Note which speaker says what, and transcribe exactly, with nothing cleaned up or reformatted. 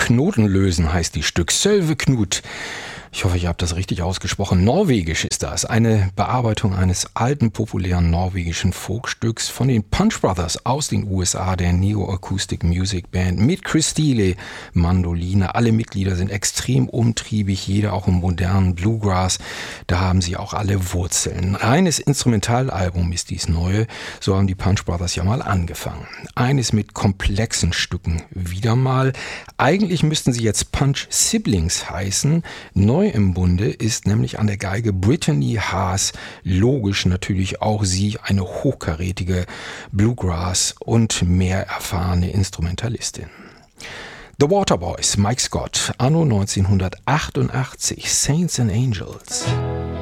Speaker 1: Knoten lösen heißt die Stück. Sölve Knut. Ich hoffe, ich habe das richtig ausgesprochen. Norwegisch ist das. Eine Bearbeitung eines alten, populären norwegischen Folkstücks von den Punch Brothers aus den U S A, der Neo-Acoustic Music Band mit Chris Steele, Mandoline. Alle Mitglieder sind extrem umtriebig, jeder auch im modernen Bluegrass. Da haben sie auch alle Wurzeln. Reines Instrumentalalbum ist dies neue. So haben die Punch Brothers ja mal angefangen. Eines mit komplexen Stücken wieder mal. Eigentlich müssten sie jetzt Punch Siblings heißen. Neu im Bunde ist nämlich an der Geige Brittany Haas, logisch natürlich auch sie, eine hochkarätige Bluegrass und mehr erfahrene Instrumentalistin. The Waterboys, Mike Scott, anno neunzehnhundertachtundachtzig, Saints and Angels.